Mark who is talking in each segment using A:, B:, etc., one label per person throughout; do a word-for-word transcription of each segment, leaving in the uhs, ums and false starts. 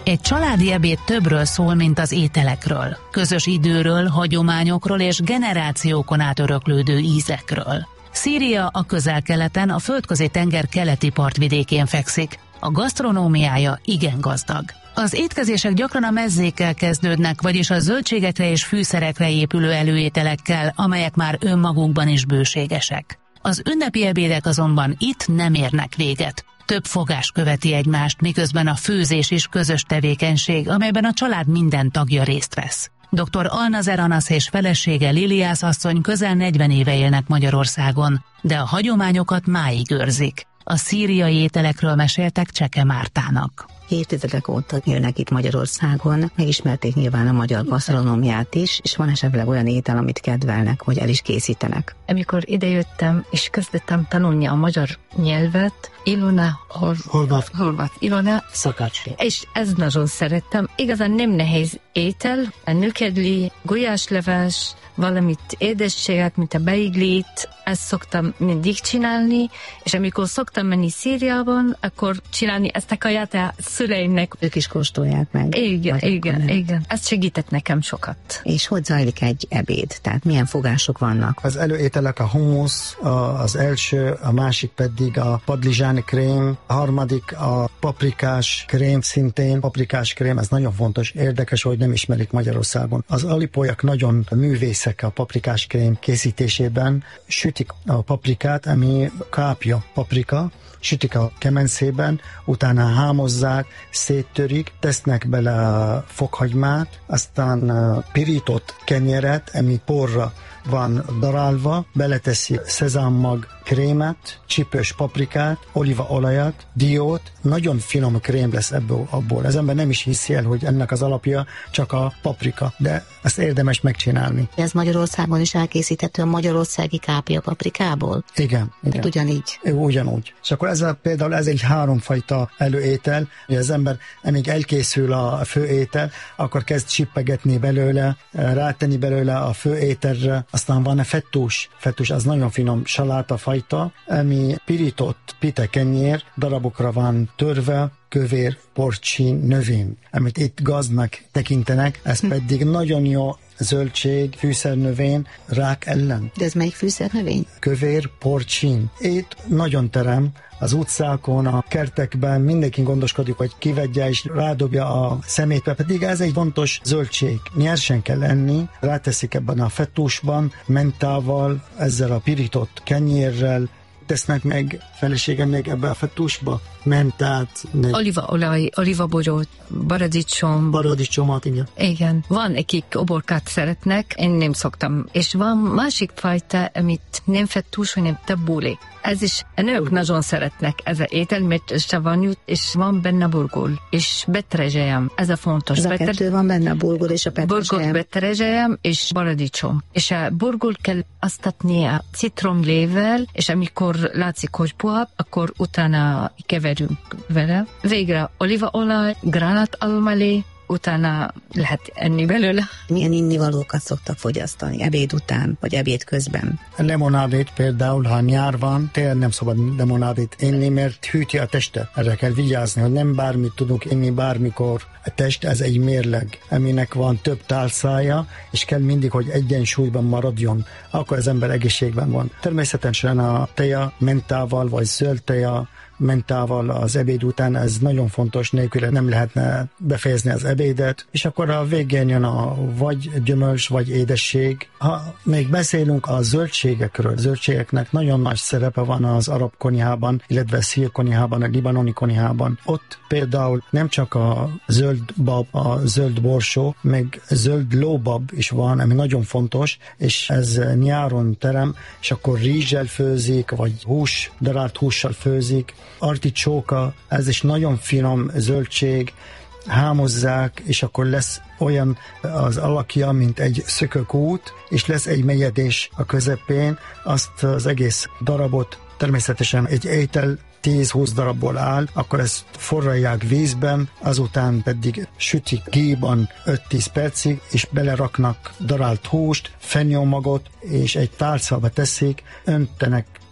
A: Egy családi ebéd többről szól, mint az ételekről. Közös időről, hagyományokról és generációkon át öröklődő ízekről. Szíria a Közel-Keleten, a Földközi-tenger keleti partvidékén fekszik. A gasztronómiája igen gazdag. Az étkezések gyakran a mezzékkel kezdődnek, vagyis a zöldségekre és fűszerekre épülő előételekkel, amelyek már önmagukban is bőségesek. Az ünnepi ebédek azonban itt nem érnek véget. Több fogás követi egymást, miközben a főzés is közös tevékenység, amelyben a család minden tagja részt vesz. doktor Alnazer Anasz és felesége Liliász asszony közel negyven éve élnek Magyarországon, de a hagyományokat máig őrzik. A szíriai ételekről meséltek Cseke Mártának.
B: Évtizedek óta élnek itt Magyarországon, megismerték nyilván a magyar gasztronómiát is, és van esetleg olyan étel, amit kedvelnek, vagy el is készítenek.
C: Amikor idejöttem, és kezdtem tanulni a magyar nyelvet, Ilona, Hor-
D: Horváth,
C: Horváth Ilona,
D: Szakács.
C: És ez nagyon szerettem. Igazán nem nehéz étel, a nökedli, gulyásleves, valamit édességet, mint a beiglit, ezt szoktam mindig csinálni, és amikor szoktam menni Szíriában, akkor csinálni ezt a kaját a szüleimnek.
B: Ők is kóstolják meg.
C: Igen, igen,
B: nem.
C: igen. Ez segített nekem sokat.
B: És hogy zajlik egy ebéd? Tehát milyen fogások vannak?
D: Az előételek a hummus, a, az első, a másik pedig a padlizsáni krém, a harmadik a paprikás krém, szintén paprikás krém, ez nagyon fontos, érdekes, hogy nem ismerik Magyarországon. Az alipolyak nagyon művészek a paprikás krém készítésében, sütik a paprikát, ami kápja paprika, sütik a kemencében, utána hámozzák, széttörik, tesznek bele fokhagymát, aztán pirított kenyeret, ami porra van darálva, beleteszi szezámmag krémet, csípős paprikát, olívaolajat, diót, nagyon finom krém lesz ebből, abból. Az ember nem is hiszi el, hogy ennek az alapja csak a paprika, de ezt érdemes megcsinálni.
B: Ez Magyarországon is elkészíthető a magyarországi kápja paprikából?
D: Igen. igen.
B: Tehát ugyanígy?
D: Ugyanúgy. És akkor ez a, például ez egy háromfajta előétel, hogy az ember, amíg elkészül a főétel, akkor kezd csippegetni belőle, rátenni belőle a főételre, aztán van a fettús. Fettús az nagyon finom saláta fajta, ami pirított pitekenyér, darabokra van törve, kövér, porcsin, növény, amit itt gaznak tekintenek, ez pedig nagyon jó zöldség, fűszernövény, rák ellen.
B: De ez melyik fűszernövény?
D: Kövér, porcsin. Itt nagyon terem, az utcákon, a kertekben mindenki gondoskodik, hogy kivegye és rádobja a szemétbe, pedig ez egy fontos zöldség. Nyersen kell enni, ráteszik ebben a fettúsban, mentával, ezzel a pirított kenyérrel, tesznek meg feleségem még ebbe a fettúsba, mentát,
C: olívaolaj, olívabogyót, paradicsom.
D: Paradicsomot, igen.
C: Igen. Van, akik uborkát szeretnek, én nem szoktam. És van másik fajta, amit nem fettús, hanem tabbouleh. Ez is, a nők nagyon szeretnek ez a étel, mert savanyút, és van benne burgol, és petrezselyem. Ez a fontos.
B: Ez a kettő van benne, a burgol és a petrezselyem.
C: Burgol, petrezselyem és paradicsom. És a burgol kell asztatni a citromlével, és amikor látszik, hogy puhább, akkor utána keverünk vele. Végre olívaolaj, gránátalmalé, utána lehet enni belőle.
B: Milyen innivalókat szoktak fogyasztani ebéd után, vagy ebéd közben?
D: A lemonádét például, ha nyár van, tényleg nem szabad lemonádét inni, mert hűti a testet. Erre kell vigyázni, hogy nem bármit tudunk inni bármikor. A test ez egy mérleg, aminek van több tálcája, és kell mindig, hogy egyensúlyban maradjon. Akkor az ember egészségben van. Természetesen a teja mentával, vagy zöld teja mentával az ebéd után, ez nagyon fontos, nélkül nem lehetne befejezni az ebédet, és akkor a végén jön a vagy gyümölcs, vagy édesség. Ha még beszélünk a zöldségekről, zöldségeknek nagyon nagy szerepe van az arab konyhában, illetve szír konyhában, a libanoni konyhában. Ott például nem csak a zöld bab, a zöld borsó, meg zöld lóbab is van, ami nagyon fontos, és ez nyáron terem, és akkor rizssel főzik, vagy hús, darált hússal főzik. Articsóka, ez is nagyon finom zöldség, hámozzák, és akkor lesz olyan az alakja, mint egy szökőkút, és lesz egy mélyedés a közepén, azt az egész darabot, természetesen egy étel tíz-húsz darabból áll, akkor ezt forralják vízben, azután pedig sütik gíban öt-tíz percig, és beleraknak darált húst, fenyőmagot, és egy tálcába teszik, öntenek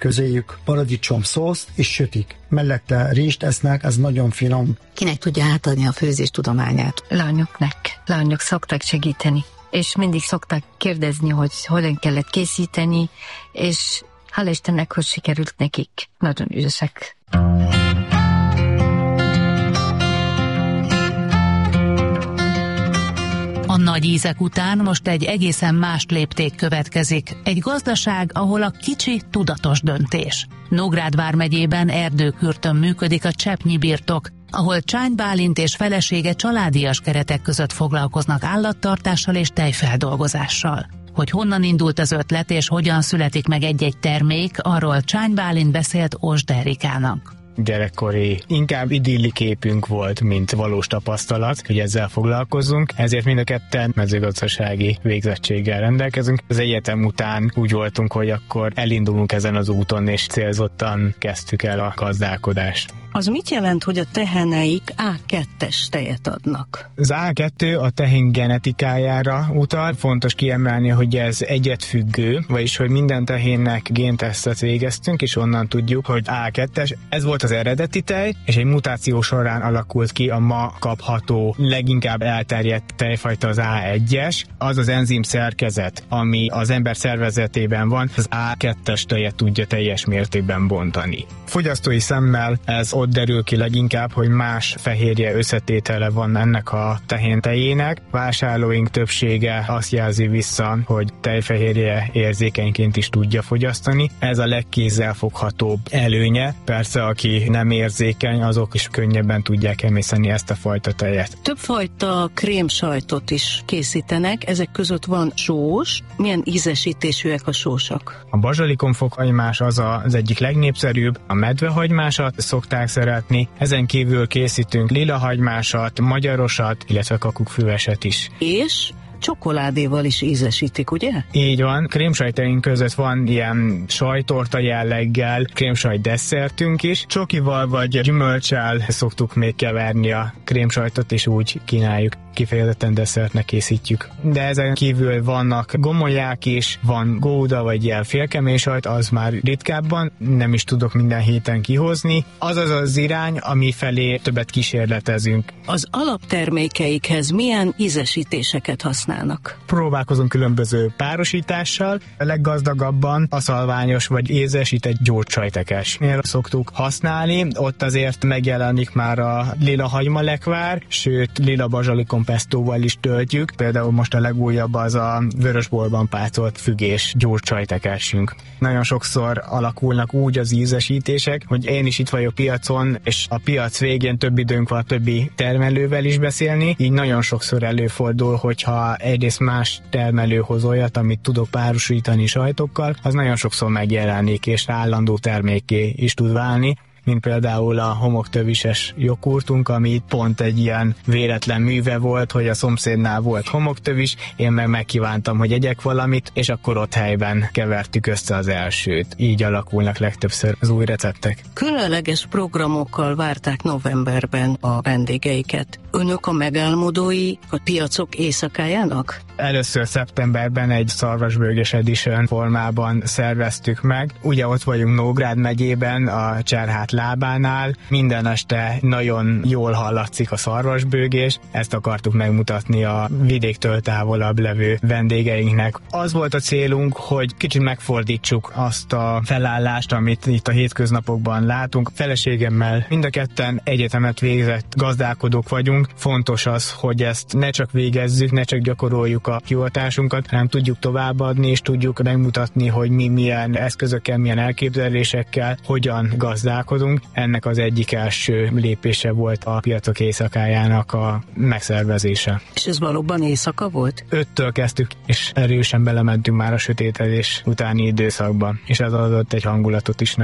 D: közéjük paradicsom szószt, és sütik. Mellette rizst esznek, ez nagyon finom.
B: Kinek tudja átadni a főzés tudományát?
C: Lányoknak. Lányok szoktak segíteni, és mindig szoktak kérdezni, hogy hogyan kellett készíteni, és hála Istennek, hogy sikerült nekik. Nagyon ügyesek.
A: A nagy ízek után most egy egészen más lépték következik. Egy gazdaság, ahol a kicsi tudatos döntés. Nógrád vármegyében Erdőkürtön működik a Cseppnyi birtok, ahol Csány Bálint és felesége családias keretek között foglalkoznak állattartással és tejfeldolgozással. Hogy honnan indult az ötlet és hogyan születik meg egy-egy termék, arról Csány Bálint beszélt Osd Erikának.
E: Gyerekkori, inkább idilli képünk volt, mint valós tapasztalat, hogy ezzel foglalkozunk, ezért mind a ketten mezőgazdasági végzettséggel rendelkezünk. Az egyetem után úgy voltunk, hogy akkor elindulunk ezen az úton, és célzottan kezdtük el a gazdálkodást.
F: Az mit jelent, hogy a teheneik á kettes tejet adnak?
E: Az á kettő a tehén genetikájára utal. Fontos kiemelni, hogy ez egyetfüggő, vagyis hogy minden tehénnek géntesztet végeztünk, és onnan tudjuk, hogy á kettes. Ez volt az eredeti tej, és egy mutáció során alakult ki a ma kapható, leginkább elterjedt tejfajta, az á egyes. Az az enzim szerkezet, ami az ember szervezetében van, az á kettes tejet tudja teljes mértékben bontani. Fogyasztói szemmel ez ott derül ki leginkább, hogy más fehérje összetétele van ennek a tehén tejének. Vásárlóink többsége azt jelzi vissza, hogy tejfehérje érzékenyként is tudja fogyasztani. Ez a legkézzelfoghatóbb előnye. Persze, aki nem érzékeny, azok is könnyebben tudják emészteni ezt a fajta tejet.
F: Többfajta krémsajtot is készítenek, ezek között van sós. Milyen ízesítésűek a sósak?
E: A bazsalikomfokhagymás az az egyik legnépszerűbb, a medvehagymásat szokták szeretni, ezen kívül készítünk lilahagymásat, magyarosat, illetve kakukkfüveset is.
F: És csokoládéval is ízesítik, ugye?
E: Így van, krémsajtaink között van ilyen sajtorta jelleggel krémsajt desszertünk is. Csokival vagy gyümölccsel szoktuk még keverni a krémsajtot, és úgy kínáljuk. Kifejezetten desszertnek készítjük. De ezen kívül vannak gomolyák is, van gouda vagy ilyen félkemény sajt, az már ritkábban, nem is tudok minden héten kihozni. Az az az irány, ami felé többet kísérletezünk.
F: Az alaptermékeikhez milyen ízesítéseket használnak?
E: Próbálkozunk különböző párosítással. A leggazdagabban a szalványos vagy ézesített gyógysajtekesnél szoktuk használni. Ott azért megjelenik már a lila hagymalekvár, sőt lila bazsalikom pestóval is töltjük. Például most a legújabb az a vörösborban pácolt fügés gyógycsajtekesünk. Nagyon sokszor alakulnak úgy az ízesítések, hogy én is itt vagyok piacon, és a piac végén több időnk van a többi termelővel is beszélni, így nagyon sokszor előfordul, hogyha egyrészt más termelő hoz olyat, amit tudok párosítani sajtokkal, az nagyon sokszor megjelenik, és állandó termékké is tud válni, mint például a homoktövises joghurtunk, ami pont egy ilyen véletlen műve volt, hogy a szomszédnál volt homoktövis, én meg megkívántam, hogy egyek valamit, és akkor ott helyben kevertük össze az elsőt. Így alakulnak legtöbbször az új receptek.
F: Különleges programokkal várták novemberben a vendégeiket. Önök a megálmodói a piacok éjszakájának?
E: Először szeptemberben egy Szarvasbőgés Edition formában szerveztük meg. Ugye ott vagyunk Nógrád megyében, a Cserhát lábánál. Minden este nagyon jól hallatszik a szarvasbőgés. Ezt akartuk megmutatni a vidéktől távolabb levő vendégeinknek. Az volt a célunk, hogy kicsit megfordítsuk azt a felállást, amit itt a hétköznapokban látunk. Feleségemmel mind a ketten egyetemet végzett gazdálkodók vagyunk. Fontos az, hogy ezt ne csak végezzük, ne csak gyakoroljuk a hivatásunkat, hanem tudjuk továbbadni, és tudjuk megmutatni, hogy mi milyen eszközökkel, milyen elképzelésekkel, hogyan gazdálkodunk. Ennek az egyik első lépése volt a piacok éjszakájának a megszervezése.
F: És ez valóban éjszaka volt?
E: Öttől kezdtük, és erősen belementünk már a sötétedés utáni időszakban, és ez adott egy hangulatot is neki.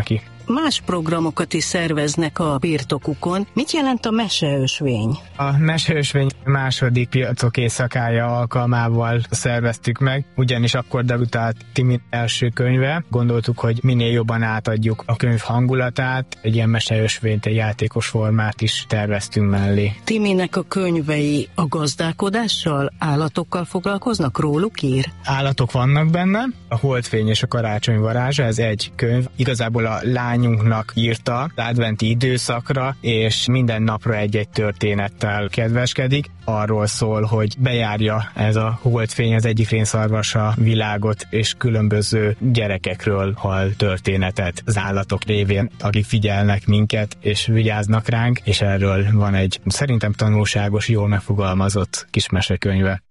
F: más programokat is szerveznek a birtokukon. Mit jelent a meseösvény?
E: A meseösvény második piacok éjszakája alkalmával szerveztük meg, ugyanis akkor debütált Timi első könyve. Gondoltuk, hogy minél jobban átadjuk a könyv hangulatát, egy ilyen meseösvényt, egy játékos formát is terveztünk mellé.
F: Timinek a könyvei a gazdálkodással, állatokkal foglalkoznak, róluk ír?
E: Állatok vannak benne, a Holdfény és a karácsony varázsa, ez egy könyv. Igazából a lányunknak írta az adventi időszakra, és minden napra egy-egy történettel kedveskedik. Arról szól, hogy bejárja ez a Holdfény, az egyik rénszarvas a világot, és különböző gyerekekről hall történetet az állatok révén, akik figyelnek minket, és vigyáznak ránk, és erről van egy szerintem tanulságos, jól megfogalmazott kis mesekönyve.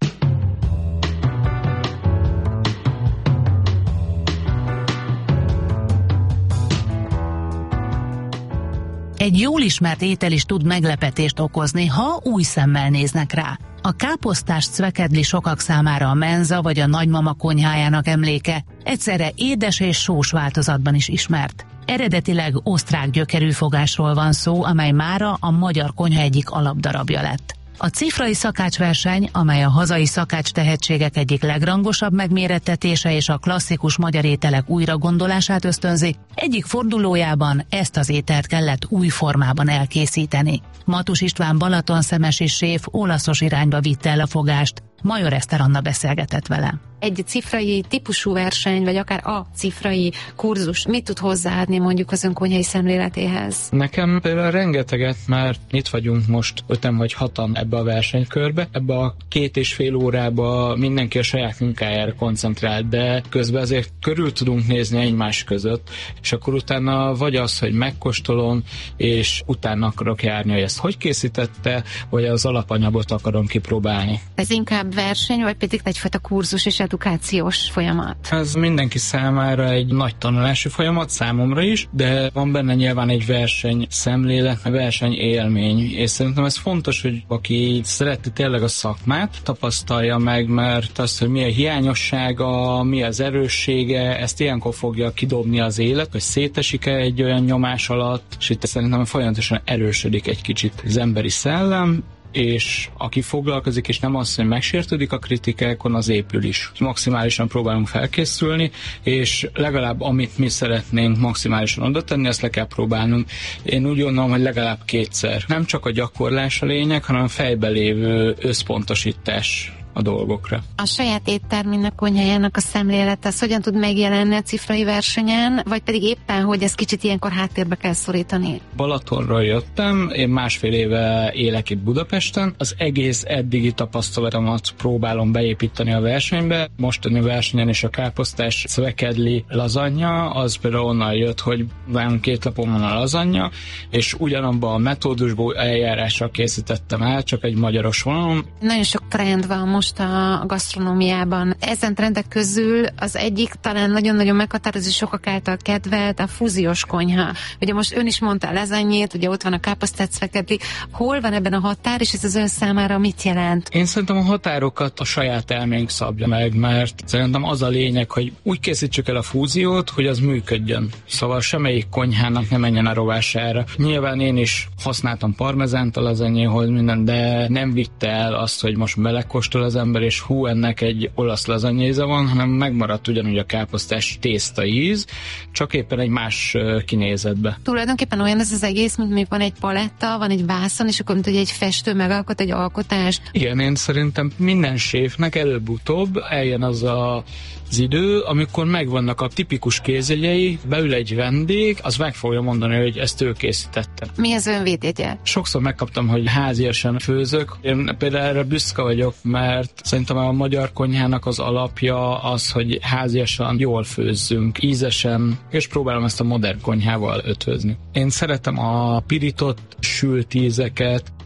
A: Egy jól ismert étel is tud meglepetést okozni, ha új szemmel néznek rá. A káposztás cvekedli sokak számára a menza vagy a nagymama konyhájának emléke, egyszerre édes és sós változatban is ismert. Eredetileg osztrák gyökerű fogásról van szó, amely mára a magyar konyha egyik alapdarabja lett. A cifrai szakácsverseny, amely a hazai szakács tehetségek egyik legrangosabb megmérettetése és a klasszikus magyar ételek újragondolását ösztönzi, egyik fordulójában ezt az ételt kellett új formában elkészíteni. Matus István balatonszemesi séf olaszos irányba vitte el a fogást, Major Eszter Anna beszélgetett vele.
G: Egy cifrai típusú verseny, vagy akár a cifrai kurzus mit tud hozzáadni mondjuk az önkonyhai szemléletéhez?
H: Nekem például rengeteget, mert itt vagyunk most öten vagy hatan ebbe a versenykörbe. Ebbe a két és fél órába mindenki a saját munkájára koncentrál, de közben azért körül tudunk nézni egymás között, és akkor utána vagy az, hogy megkóstolom, és utána akarok járni, hogy ezt hogy készítette, vagy az alapanyagot akarom kipróbálni.
G: Ez inkább verseny, vagy pedig egyfajta kurzus és edukációs folyamat?
H: Ez mindenki számára egy nagy tanulási folyamat, számomra is, de van benne nyilván egy verseny szemlélet, verseny élmény, és szerintem ez fontos, hogy aki szereti tényleg a szakmát, tapasztalja meg, mert az, hogy mi a hiányossága, mi az erőssége, ezt ilyenkor fogja kidobni az élet, hogy szétesik-e egy olyan nyomás alatt, és itt szerintem folyamatosan erősödik egy kicsit az emberi szellem, és aki foglalkozik, és nem az, hogy megsértődik a kritikákon, az épül is. Maximálisan próbálunk felkészülni, és legalább amit mi szeretnénk maximálisan oda tenni, ezt le kell próbálnunk. Én úgy gondolom, hogy legalább kétszer. Nem csak a gyakorlás a lényeg, hanem a fejben lévő összpontosítás a dolgokra.
G: A saját éttermének, konyhájának a szemlélet, az hogyan tud megjelenni a cifrai versenyen, vagy pedig éppen, hogy ezt kicsit ilyenkor háttérbe kell szorítani?
H: Balatonról jöttem, én másfél éve élek itt Budapesten. Az egész eddigi tapasztalatomat próbálom beépíteni a versenybe. Mostani versenyen is a káposztás cvekedli lazanya, az például onnan jött, hogy nálunk két lapon van a lazanya, és ugyanabban a metódusból eljárással készítettem el, csak egy magyaros vonalon.
G: Nagyon sok trend van most a gasztronómiában. Ezen trendek közül az egyik talán nagyon-nagyon meghatározó, sokak által kedvelt a fúziós konyha. Ugye most ön is mondta a lazanyét, ugye ott van a káposztát cvekedli. Hol van ebben a határ, és ez az ön számára mit jelent?
H: Én szerintem a határokat a saját elménk szabja meg, mert szerintem az a lényeg, hogy úgy készítsük el a fúziót, hogy az működjön. Szóval semmelyik konyhának nem menjen a rovására. Nyilván én is használtam parmezánt a lazanyéhoz, minden, de nem vitte el azt, hogy most belekóstol az ember, és hú, ennek egy olasz lazanyéze van, hanem megmaradt ugyanúgy a káposztás tészta íz, csak éppen egy más kinézetbe.
G: Tulajdonképpen olyan ez az egész, mint még van egy paletta, van egy vászon, és akkor mint hogy egy festő megalkot egy alkotást.
H: Igen, én szerintem minden séfnek előbb-utóbb eljön az a az idő, amikor megvannak a tipikus kézjegyei, beül egy vendég, az meg fogja mondani, hogy ezt ő készítette.
G: Mi az ön védjegye?
H: Sokszor megkaptam, hogy háziasan főzök. Én például erre büszke vagyok, mert szerintem a magyar konyhának az alapja az, hogy háziasan jól főzzünk, ízesen, és próbálom ezt a modern konyhával ötvözni. Én szeretem a pirított, sült ízeket,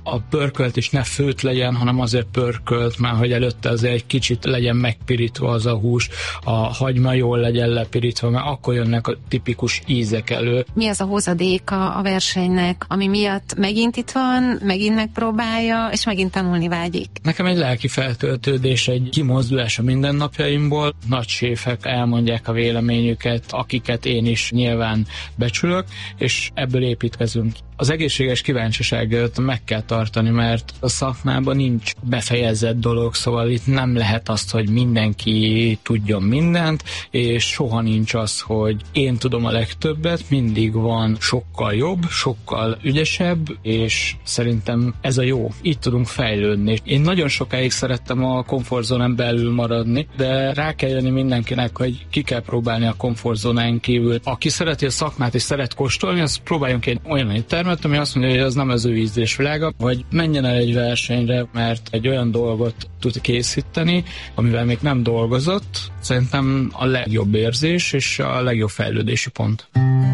H: a pörkölt is ne főt legyen, hanem azért pörkölt, már hogy előtte azért egy kicsit legyen megpirítva az a hús, a hagyma jól legyen lepirítva, mert akkor jönnek a tipikus ízek elő.
G: Mi az a hozadéka a versenynek, ami miatt megint itt van, megint megpróbálja, és megint tanulni vágyik?
H: Nekem egy lelki feltöltődés, egy kimozdulás a mindennapjaimból. Nagy séfek elmondják a véleményüket, akiket én is nyilván becsülök, és ebből építkezünk. Az egészséges kíváncsiságot meg kell tartani, mert a szakmában nincs befejezett dolog, szóval itt nem lehet azt, hogy mindenki tudjon mindent, és soha nincs az, hogy én tudom a legtöbbet, mindig van sokkal jobb, sokkal ügyesebb, és szerintem ez a jó. Így tudunk fejlődni. Én nagyon sokáig szerettem a komfortzónán belül maradni, de rá kell jönni mindenkinek, hogy ki kell próbálni a komfortzónán kívül. Aki szereti a szakmát és szeret kóstolni, az próbáljon ki egy olyan termet, ami azt mondja, hogy az nem az ő ízlésvilága, vagy menjen el egy versenyre, mert egy olyan dolgot tud készíteni, amivel még nem dolgozott. Szerintem a legjobb érzés és a legjobb fejlődési pont.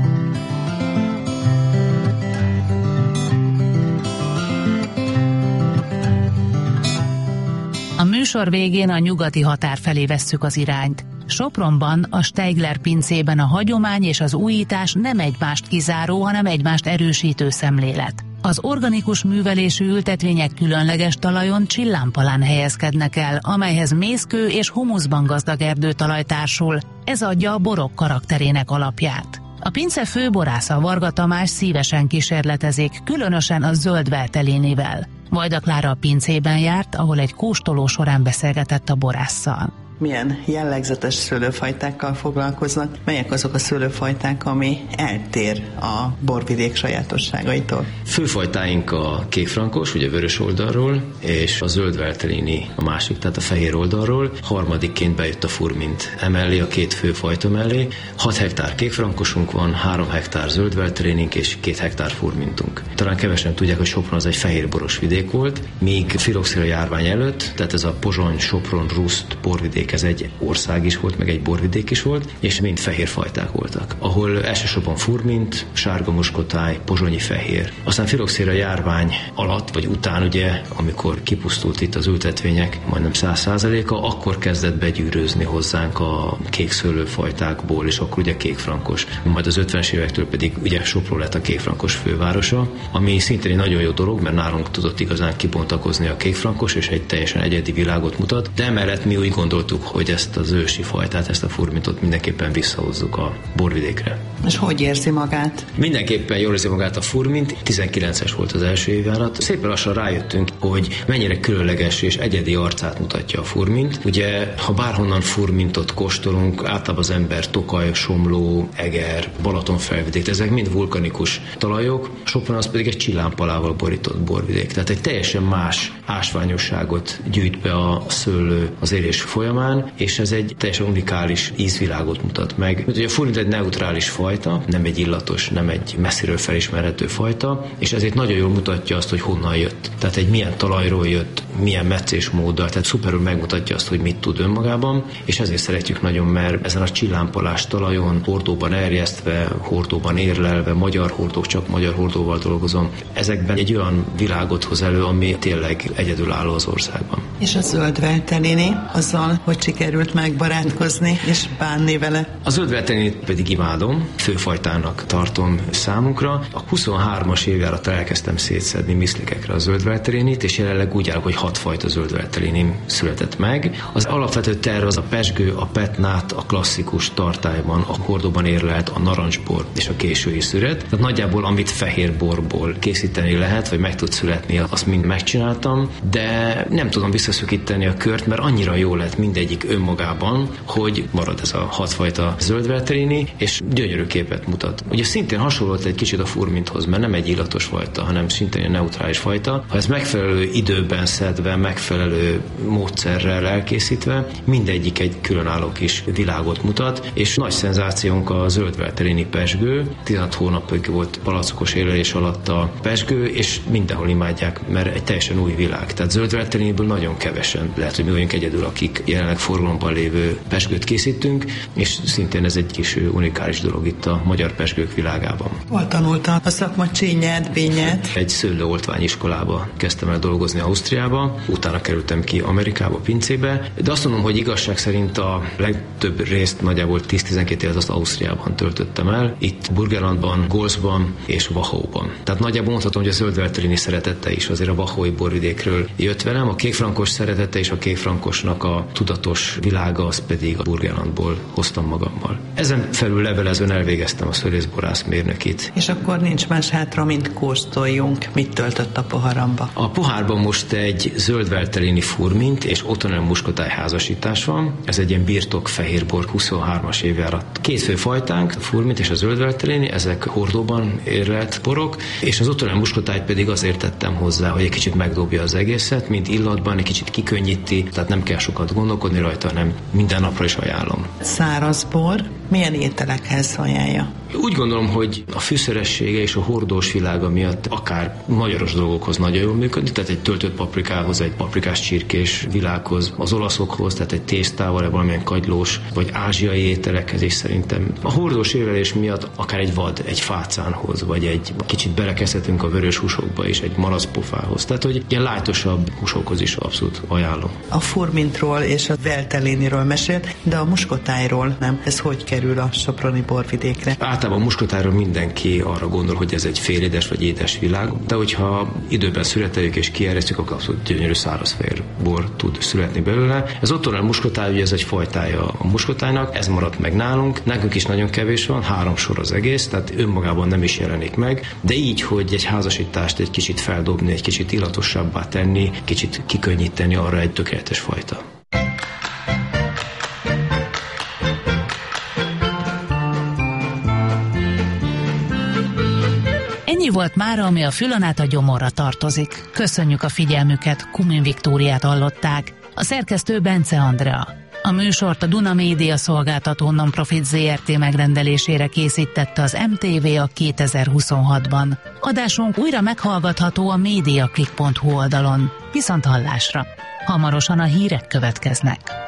A: A műsor végén a nyugati határ felé vesszük az irányt. Sopronban, a Steigler pincében a hagyomány és az újítás nem egymást kizáró, hanem egymást erősítő szemlélet. Az organikus művelésű ültetvények különleges talajon csillámpalán helyezkednek el, amelyhez mészkő és humuszban gazdag erdőtalaj társul. Ez adja a borok karakterének alapját. A pince főborásza Varga Tamás szívesen kísérletezik, különösen a zöld Veltellinivel. Vajda Klára a pincében járt, ahol egy kóstoló során beszélgetett a borásszal.
I: Milyen jellegzetes szőlőfajtákkal foglalkoznak? Melyek azok a szőlőfajták, ami eltér a borvidék sajátosságaitól?
J: Főfajtáink a kékfrankos, ugye vörös oldalról, és a zöld Veltellini a másik, tehát a fehér oldalról. Harmadikként bejött a furmint emellé, a két főfajta mellé. hat hektár kékfrankosunk van, három hektár zöld Veltellinink és két hektár furmintunk. Talán kevesen tudják, hogy Sopron az egy fehérboros vidék volt, míg filoxéra járvány előtt, tehát ez a Pozsony, Sopron, Ruszt borvidék, ez egy ország is volt, meg egy borvidék is volt, és mind fehér fajták voltak, ahol elsősorban furmint, sárga muskotáj, pozsonyi fehér. Aztán filoxéra járvány alatt, vagy után ugye, amikor kipusztult itt az ültetvények majdnem száz százaléka, akkor kezdett begyűrőzni hozzánk a kék szőlőfajtákból, és akkor ugye kékfrankos. Majd az ötvenes évektől pedig ugye Sopron lett a kékfrankos fővárosa, ami szintén egy nagyon jó dolog, mert nálunk tudott igazán kibontakozni a kékfrankos, és egy teljesen egyedi világot mutat, de emellett mi úgy gondoltuk, hogy ezt az ősi fajtát, ezt a furmintot mindenképpen visszahozzuk a borvidékre.
I: És hogy érzi magát?
J: Mindenképpen jól érzi magát a furmint. tizenkilences volt az első évjárat. Szépen lassan rájöttünk, hogy mennyire különleges és egyedi arcát mutatja a furmint. Ugye, ha bárhonnan furmintot kóstolunk, általában az ember Tokaj, Somló, Eger, Balatonfelvidék, ezek mind vulkanikus talajok, Sopron az pedig egy csillámpalával borított borvidék. Tehát egy teljesen más ásványosságot gyűjt be a szőlő az érés folyamán, és ez egy teljesen unikális ízvilágot mutat meg. Ugye a furmint egy neutrális fajta, nem egy illatos, nem egy messziről felismerhető fajta, és ezért nagyon jól mutatja azt, hogy honnan jött. Tehát egy milyen talajról jött, milyen meccésmóddal, tehát szuperül megmutatja azt, hogy mit tud önmagában, és ezért szeretjük nagyon, mert ezen a csillámpalás talajon, hordóban erjesztve, hordóban érlelve, magyar hordók, csak magyar hordóval dolgozom, ezekben egy olyan világot hoz elő, ami tényleg egyedülálló az országban.
I: És a zöld Veltellini, azzal, hogy sikerült megbarátkozni és bánni vele?
J: A zöld Veltellinit pedig imádom, főfajtának tartom számunkra. A huszonhármas évjára elkezdtem szétszedni miszlikekre a zöld Veltellinit, és jelenleg úgy áll, hogy hat fajta zöld Veltellinim született meg. Az alapvető terv az a pezsgő, a petnát, a klasszikus tartályban, a hordóban érlelt, a narancsbor és a késői szüret. Tehát nagyjából amit fehér borból készíteni lehet, vagy meg tud születni, azt mind megcsináltam, de nem tudom visszaszükíteni a kört, mert annyira jó lett mindegyik önmagában, hogy marad ez a hatfajta zöld Veltellini, és gyönyörű képet mutat. Ugye szintén hasonlott egy kicsit a furminthoz, mert nem egy illatos fajta, hanem szintén egy neutrális fajta. Ha ez megfelelő időben szedve, megfelelő módszerrel elkészítve, mindegyik egy különálló kis világot mutat, és nagy szenzációnk a zöld Veltellini pezsgő. tizenhat hónapig volt palackos élelés alatt a pezsgő, és mindenhol imádják, mert egy teljesen új világ. Tehát zöld Veltelliniből nagyon kevesen. Lehet, hogy mi vagyunk egyedül, akik jelenleg forgalomban lévő pezsgőt készítünk, és szintén ez egy kis unikális dolog itt a magyar pezsgők világában.
I: Hol tanulta a szakma csínyát, bényát?
J: Egy szőlőoltványiskolába kezdtem el dolgozni Ausztriába, utána kerültem ki Amerikába, pincébe, de azt mondom, hogy igazság szerint a legtöbb részt nagyjából tíz-tizenkét évet azt Ausztriában töltöttem el, itt Burgenlandban, Golzban és Wachauban. Tehát nagyjából mondhatom, hogy a Zöld Veltlini szeretete is azért a wachaui borvidékről jött velem, a kékfrankos szeretete és a kékfrankosnak a tudatos világa az pedig a Burgenlandból hoztam magammal. Ezen felül levelezőn elvégeztem a szőlészborász mérnökit.
I: És akkor nincs más hátra, mint kóstoljunk. Mit töltött a poharamba?
J: A pohárban most egy Zöld Veltlini furmint és Ottonel muskotáj házasítás van. Ez egy ilyen birtok fehérbor huszonhármas évjárat. Két fő fajtánk, a furmint és a Zöld Veltlini, ezek hordóban érlelt borok, és az Ottonel muskotájt pedig azért tettem hozzá, hogy egy kicsit megdobja az egészet, mint illatban, egy kicsit kikönnyíti, tehát nem kell sokat gondolkodni rajta, hanem minden napra is ajánlom.
I: Száraz bor, milyen ételekhez ajánlja?
J: Úgy gondolom, hogy a fűszeressége és a hordós világa miatt akár magyaros dolgokhoz nagyon jól működik, tehát egy töltött paprikához, egy paprikás csirkés világhoz, az olaszokhoz, tehát egy tésztával, vagy valamilyen kagylós, vagy ázsiai ételekhez is szerintem. A hordós érlelés miatt akár egy vad, egy fácánhoz, vagy egy kicsit belekezdhetünk a vörös húsokba is, egy malacpofához. Tehát, hogy ilyen lájtosabb húsokhoz is abszolút ajánlom.
I: A furmintról és a Veltliniről mesélt, de a muskotájról nem. Ez hogy kerül a soproni borvidékre?
J: Általában a muskotájról mindenki arra gondol, hogy ez egy félédes vagy édes világ, de hogyha időben születeljük és kieresztjük, akkor abszolút gyönyörű szárazfehér bor tud születni belőle. Ez Ottonel muskotáj, ugye ez egy fajtája a muskotájnak, ez maradt meg nálunk, nekünk is nagyon kevés van, három sor az egész, tehát önmagában nem is jelenik meg, de így, hogy egy házasítást egy kicsit feldobni, egy kicsit illatosabbá tenni, kicsit kikönnyíteni, arra egy tökéletes fajta.
A: Ennyi volt mára, ami a fülön át a gyomorra tartozik. Köszönjük a figyelmüket, Kumin Viktóriát hallották. A szerkesztő Bence Andrea. A műsort a Duna Média Szolgáltató Non-Profit zé er té megrendelésére készítette az em té vé a kétezer-huszonhatban. Adásunk újra meghallgatható a mediaclick pont hu oldalon. Viszont hallásra! Hamarosan a hírek következnek.